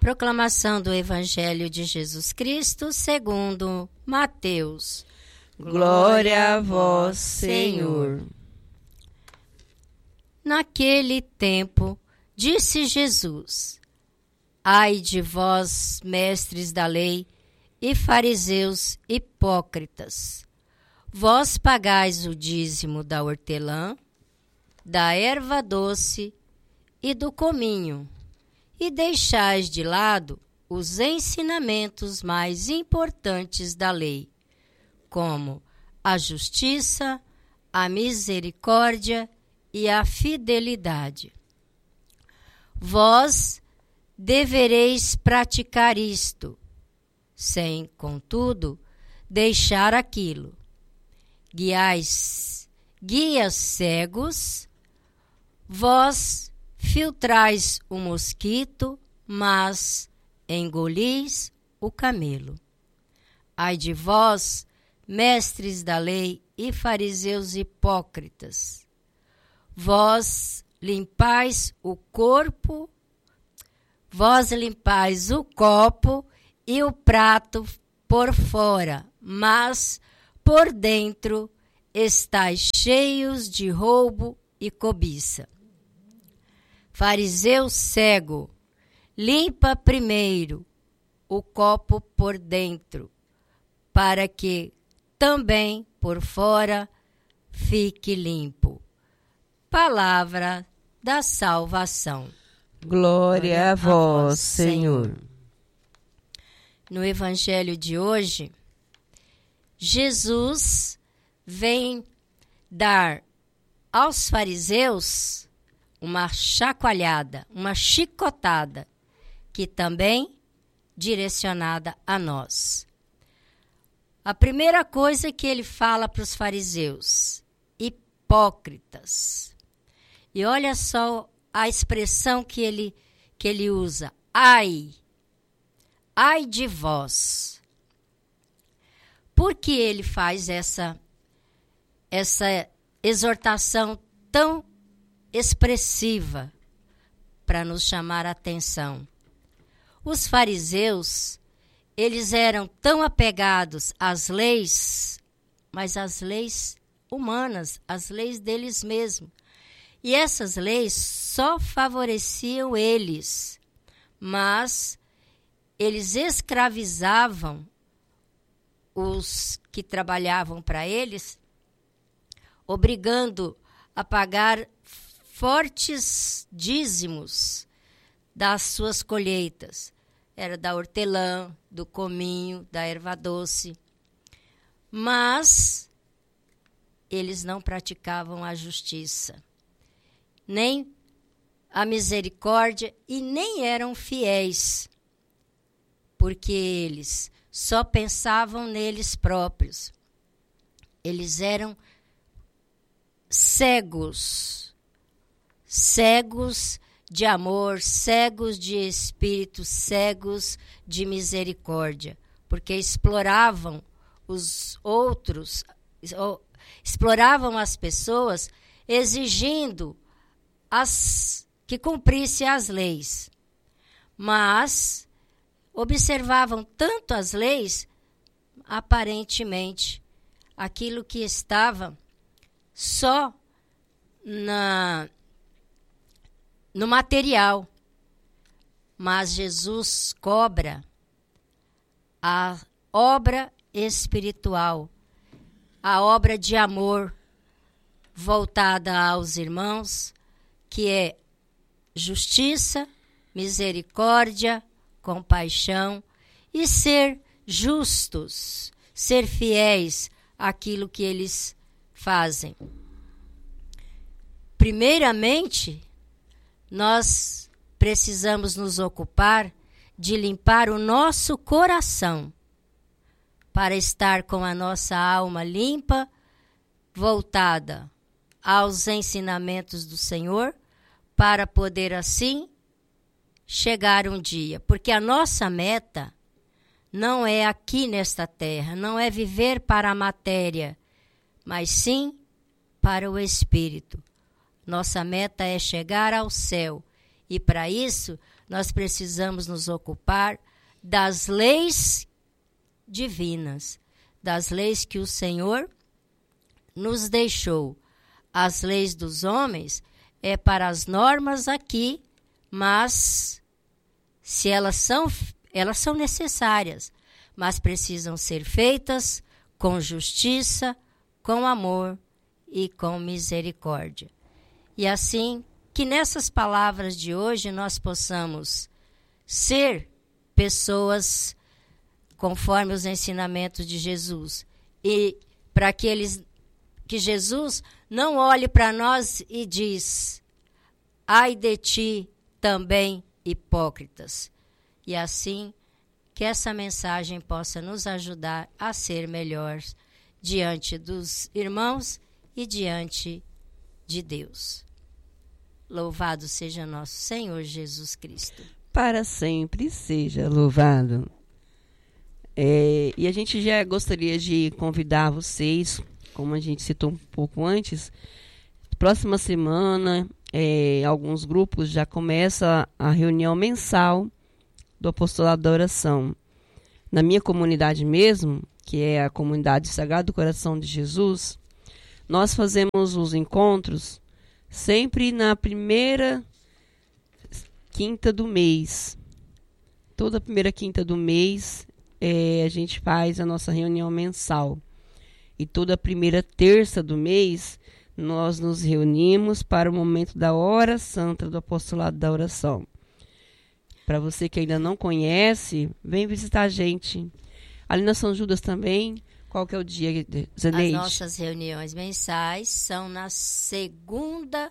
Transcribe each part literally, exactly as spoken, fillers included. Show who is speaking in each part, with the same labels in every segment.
Speaker 1: Proclamação do Evangelho de Jesus Cristo segundo Mateus.
Speaker 2: Glória a vós, Senhor.
Speaker 1: Naquele tempo, disse Jesus: Ai de vós, mestres da lei e fariseus hipócritas! Vós pagais o dízimo da hortelã, da erva doce e do cominho, e deixais de lado os ensinamentos mais importantes da lei, como a justiça, a misericórdia e a fidelidade. Vós devereis praticar isto, sem, contudo, deixar aquilo. Guiais, guias cegos, vós filtrais o mosquito, mas engolis o camelo. Ai de vós, mestres da lei e fariseus hipócritas! Vós limpais o corpo, vós limpais o copo e o prato por fora, mas por dentro estáis cheios de roubo e cobiça. Fariseu cego, limpa primeiro o copo por dentro, para que também por fora fique limpo. Palavra da salvação.
Speaker 2: Glória a vós, Senhor.
Speaker 1: No Evangelho de hoje, Jesus vem dar aos fariseus uma chacoalhada, uma chicotada, que também direcionada a nós. A primeira coisa que ele fala para os fariseus: hipócritas. E olha só a expressão que ele, que ele usa: ai, ai de vós. Por que ele faz essa, essa exortação tão expressiva para nos chamar a atenção? Os fariseus, eles eram tão apegados às leis, mas às leis humanas, às leis deles mesmos. E essas leis só favoreciam eles, mas eles escravizavam os que trabalhavam para eles, obrigando a pagar fortes dízimos das suas colheitas. Era da hortelã, do cominho, da erva doce. Mas eles não praticavam a justiça, nem a misericórdia, e nem eram fiéis, porque eles só pensavam neles próprios. Eles eram cegos, cegos de amor, cegos de espírito, cegos de misericórdia, porque exploravam os outros, exploravam as pessoas, exigindo as, que cumprissem as leis. Mas observavam tanto as leis, aparentemente, aquilo que estava só na, no material. Mas Jesus cobra a obra espiritual, a obra de amor voltada aos irmãos, que é justiça, misericórdia, compaixão e ser justos, ser fiéis àquilo que eles fazem. Primeiramente, nós precisamos nos ocupar de limpar o nosso coração, para estar com a nossa alma limpa, voltada aos ensinamentos do Senhor, para poder assim chegar um dia. Porque a nossa meta não é aqui nesta terra, não é viver para a matéria, mas sim para o Espírito. Nossa meta é chegar ao céu E para isso, nós precisamos nos ocupar das leis divinas, das leis que o Senhor nos deixou. As leis dos homens é para as normas aqui, mas se elas são, elas são necessárias, mas precisam ser feitas com justiça, com amor e com misericórdia. E assim, que nessas palavras de hoje nós possamos ser pessoas conforme os ensinamentos de Jesus. E para que eles, que Jesus não olhe para nós e diz: ai de ti também, hipócritas. E assim, que essa mensagem possa nos ajudar a ser melhores diante dos irmãos e diante de Deus. Louvado seja nosso Senhor Jesus Cristo.
Speaker 2: Para sempre seja louvado. É, e a gente já gostaria de convidar vocês, como a gente citou um pouco antes, próxima semana, é, alguns grupos já começam a reunião mensal do Apostolado da Oração. Na minha comunidade mesmo, que é a comunidade Sagrado Coração de Jesus, nós fazemos os encontros sempre na primeira quinta do mês. Toda primeira quinta do mês é, a gente faz a nossa reunião mensal. E toda primeira terça do mês nós nos reunimos para o momento da hora santa do Apostolado da Oração. Para você que ainda não conhece, vem visitar a gente. Ali na São Judas também. Qual que é o dia, Zeneide?
Speaker 1: As nossas reuniões mensais são na segunda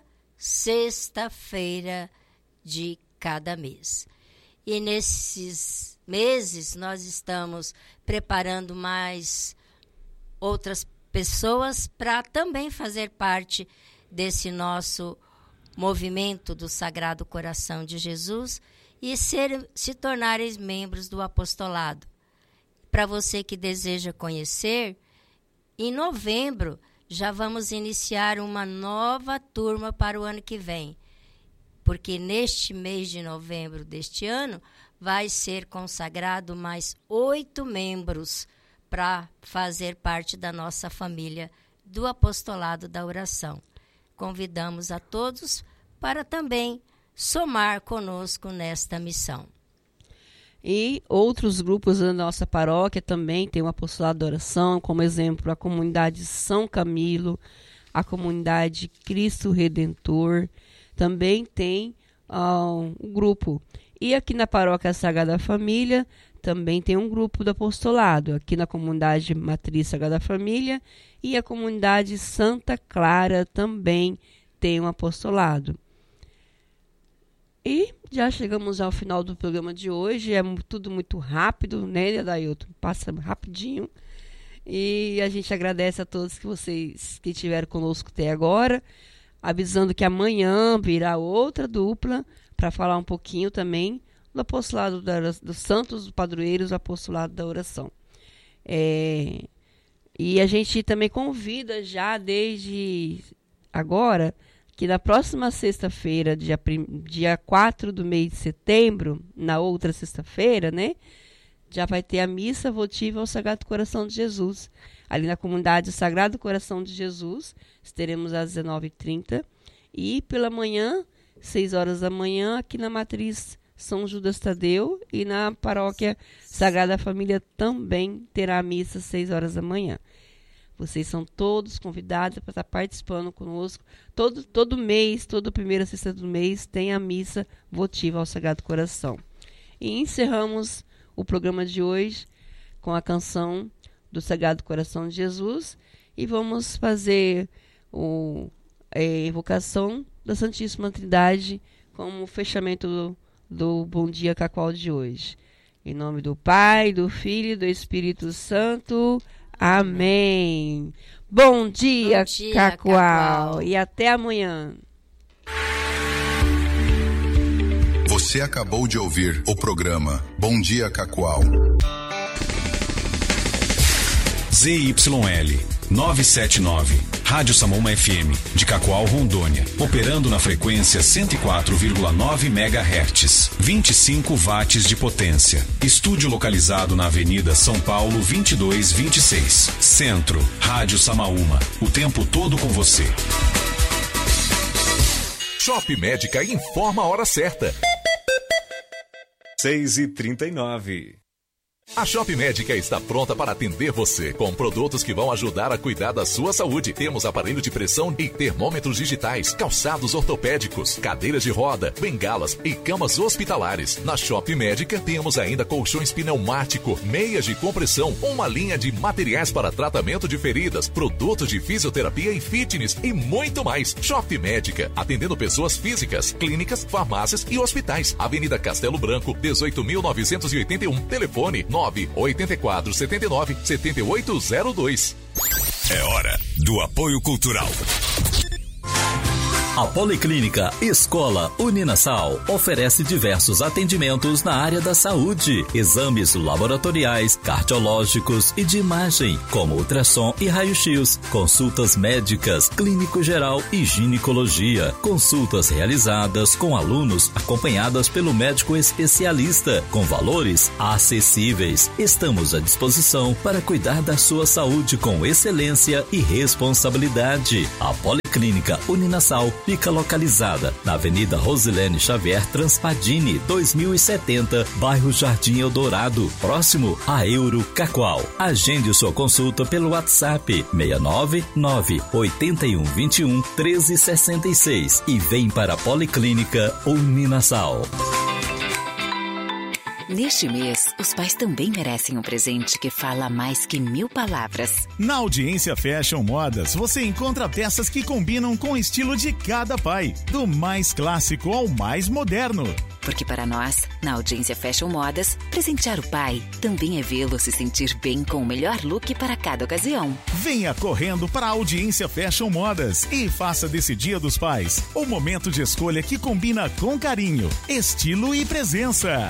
Speaker 1: sexta-feira de cada mês. E nesses meses nós estamos preparando mais outras pessoas para também fazer parte desse nosso movimento do Sagrado Coração de Jesus e ser, se tornarem membros do apostolado. Para você que deseja conhecer, em novembro já vamos iniciar uma nova turma para o ano que vem, porque neste mês de novembro deste ano vai ser consagrado mais oito membros para fazer parte da nossa família do Apostolado da Oração. Convidamos a todos para também somar conosco nesta missão.
Speaker 2: E outros grupos da nossa paróquia também tem o Apostolado da Oração, como exemplo a comunidade São Camilo, a comunidade Cristo Redentor, também tem uh, um grupo. E aqui na paróquia Sagrada Família também tem um grupo do apostolado, aqui na comunidade Matriz Sagrada Família, e a comunidade Santa Clara também tem um apostolado. E já chegamos ao final do programa de hoje. É tudo muito rápido, né, Adailton? Passa rapidinho. E a gente agradece a todos que vocês que estiveram conosco até agora. Avisando que amanhã virá outra dupla para falar um pouquinho também do apostolado da, dos santos padroeiros, do apostolado da oração. É, e a gente também convida já desde agora que na próxima sexta-feira, dia, dia quatro do mês de setembro, na outra sexta-feira, né, já vai ter a missa votiva ao Sagrado Coração de Jesus. Ali na comunidade Sagrado Coração de Jesus, estaremos às dezenove e trinta. E pela manhã, seis horas da manhã, aqui na Matriz São Judas Tadeu, e na paróquia Sagrada Família também terá a missa às seis horas da manhã. Vocês são todos convidados para estar participando conosco. Todo, todo mês, toda primeira sexta do mês, tem a missa votiva ao Sagrado Coração. E encerramos o programa de hoje com a canção do Sagrado Coração de Jesus. E vamos fazer o, a invocação da Santíssima Trindade como fechamento do, do Bom Dia Cacoal de hoje. Em nome do Pai, do Filho e do Espírito Santo. Amém. Bom dia, Bom dia Cacoal. Cacoal. E até amanhã.
Speaker 3: Você acabou de ouvir o programa Bom Dia Cacoal. Z Y L novecentos e setenta e nove,
Speaker 4: Rádio Samaúma F M, de Cacoal, Rondônia, operando na frequência cento e quatro vírgula nove megahertz, vinte e cinco watts de potência. Estúdio localizado na Avenida São Paulo vinte e dois vinte e seis. Centro, Rádio Samaúma, o tempo todo com você.
Speaker 5: Shop Médica informa a hora certa.
Speaker 6: seis e trinta e nove.
Speaker 5: A Shop Médica está pronta para atender você com produtos que vão ajudar a cuidar da sua saúde. Temos aparelho de pressão e termômetros digitais, calçados ortopédicos, cadeiras de roda, bengalas e camas hospitalares. Na Shop Médica temos ainda colchões pneumático, meias de compressão, uma linha de materiais para tratamento de feridas, produtos de fisioterapia e fitness e muito mais. Shop Médica, atendendo pessoas físicas, clínicas, farmácias e hospitais. Avenida Castelo Branco, dezoito mil novecentos e oitenta e um. Telefone nove oito quatro sete nove sete oito zero dois.
Speaker 7: É hora do apoio cultural.
Speaker 8: A Policlínica Escola Uninasal oferece diversos atendimentos na área da saúde, exames laboratoriais, cardiológicos e de imagem, como ultrassom e raio-x, consultas médicas, clínico geral e ginecologia, consultas realizadas com alunos acompanhadas pelo médico especialista, com valores acessíveis. Estamos à disposição para cuidar da sua saúde com excelência e responsabilidade. A Policlínica Uninasal fica localizada na Avenida Rosilene Xavier Transpadini, dois mil e setenta, bairro Jardim Eldorado, próximo a Euro Cacoal. Agende sua consulta pelo WhatsApp seis nove nove oito um dois um um três seis seis e vem para a Policlínica Uninasal.
Speaker 9: Neste mês, os pais também merecem um presente que fala mais que mil palavras.
Speaker 10: Na Audiência Fashion Modas, você encontra peças que combinam com o estilo de cada pai, do mais clássico ao mais moderno.
Speaker 9: Porque para nós, na Audiência Fashion Modas, presentear o pai também é vê-lo se sentir bem com o melhor look para cada ocasião.
Speaker 10: Venha correndo para a Audiência Fashion Modas e faça desse Dia dos Pais o momento de escolha que combina com carinho, estilo e presença.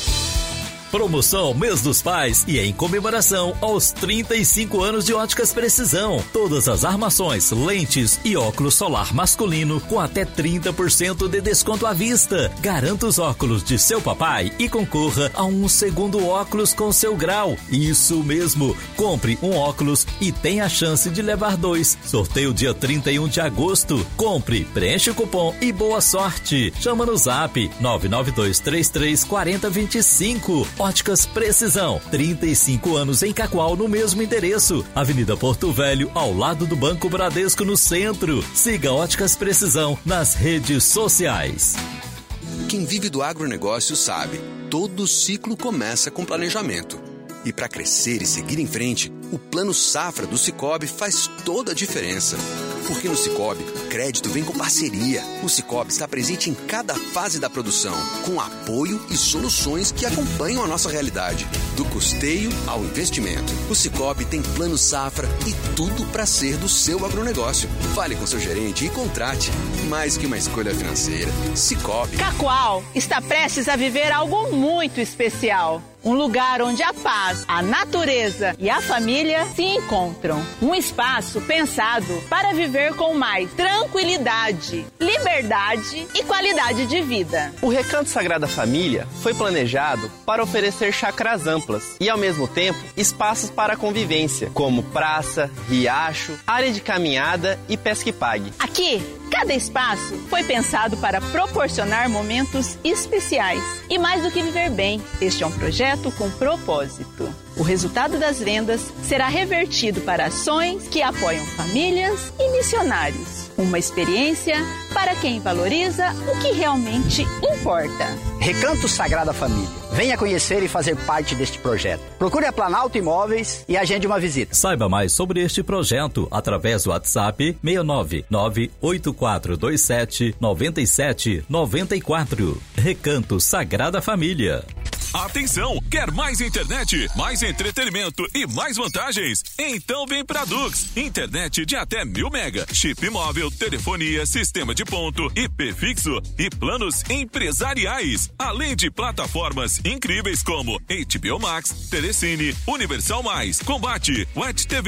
Speaker 8: Promoção Mês dos Pais e em comemoração aos trinta e cinco anos de Óticas Precisão. Todas as armações, lentes e óculos solar masculino com até trinta por cento de desconto à vista. Garanta os óculos de seu papai e concorra a um segundo óculos com seu grau. Isso mesmo, compre um óculos e tenha a chance de levar dois. Sorteio dia trinta e um de agosto. Compre, preenche o cupom e boa sorte. Chama no zap nove nove dois três três quatro zero dois cinco. Óticas Precisão, trinta e cinco anos em Cacoal, no mesmo endereço, Avenida Porto Velho, ao lado do Banco Bradesco, no centro. Siga Óticas Precisão nas redes sociais.
Speaker 11: Quem vive do agronegócio sabe, todo ciclo começa com planejamento. E para crescer e seguir em frente, o Plano Safra do Sicoob faz toda a diferença. Porque no Sicoob, crédito vem com parceria. O Sicoob está presente em cada fase da produção, com apoio e soluções que acompanham a nossa realidade, do custeio ao investimento. O Sicoob tem Plano Safra e tudo para ser do seu agronegócio. Fale com seu gerente e contrate. Mais que uma escolha financeira, Sicoob.
Speaker 12: Cacoal está prestes a viver algo muito especial. Um lugar onde a paz, a natureza e a família se encontram. Um espaço pensado para viver com mais tranquilidade, liberdade e qualidade de vida.
Speaker 13: O Recanto Sagrada Família foi planejado para oferecer chácaras amplas e, ao mesmo tempo, espaços para convivência, como praça, riacho, área de caminhada e pesca e pague.
Speaker 12: Aqui, cada espaço foi pensado para proporcionar momentos especiais. E mais do que viver bem, este é um projeto com propósito. O resultado das vendas será revertido para ações que apoiam famílias e missionários. Uma experiência para quem valoriza o que realmente importa.
Speaker 14: Recanto Sagrada Família. Venha conhecer e fazer parte deste projeto. Procure a Planalto Imóveis e agende uma visita.
Speaker 8: Saiba mais sobre este projeto através do WhatsApp seis nove nove oito quatro dois sete nove sete nove quatro. Recanto Sagrada Família.
Speaker 15: Atenção! Quer mais internet, mais entretenimento e mais vantagens? Então vem pra Dux. Internet de até mil mega, chip móvel, telefonia, sistema de ponto, I P fixo e planos empresariais. Além de plataformas incríveis como H B O Max, Telecine, Universal Mais, Combate, Wet T V.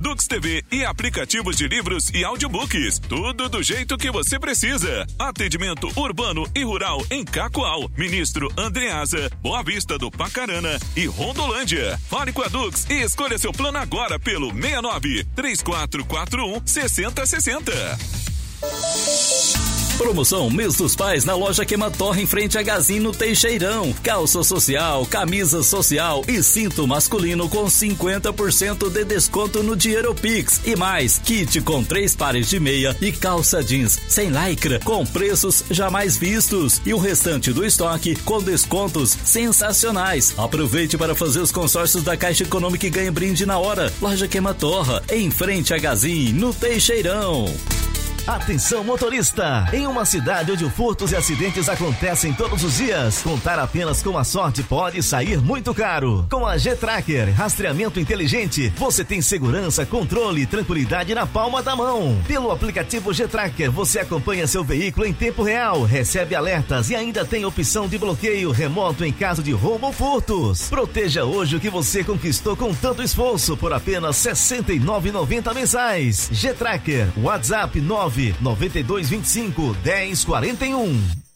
Speaker 15: Dux T V e aplicativos de livros e audiobooks. Tudo do jeito que você precisa. Atendimento urbano e rural em Cacoal, Ministro Andreasa, Boa Vista do Pacarana e Rondolândia. Fale com a Dux e escolha seu plano agora pelo seis nove três quatro quatro um seis zero seis zero.
Speaker 8: Promoção Mês dos Pais na loja Queimatorra em frente a Gazin no Teixeirão. Calça social, camisa social e cinto masculino com cinquenta por cento de desconto no Dinheiro Pix. E mais, kit com três pares de meia e calça jeans sem lycra com preços jamais vistos. E o restante do estoque com descontos sensacionais. Aproveite para fazer os consórcios da Caixa Econômica e ganhe brinde na hora. Loja Queimatorra em frente a Gazin no Teixeirão.
Speaker 16: Atenção motorista! Em uma cidade onde furtos e acidentes acontecem todos os dias, contar apenas com a sorte pode sair muito caro. Com a G-Tracker, rastreamento inteligente, você tem segurança, controle e tranquilidade na palma da mão. Pelo aplicativo G-Tracker, você acompanha seu veículo em tempo real, recebe alertas e ainda tem opção de bloqueio remoto em caso de roubo ou furtos. Proteja hoje o que você conquistou com tanto esforço por apenas sessenta e nove reais e noventa centavos mensais. G-Tracker, WhatsApp nove nove dois dois cinco um zero quatro um.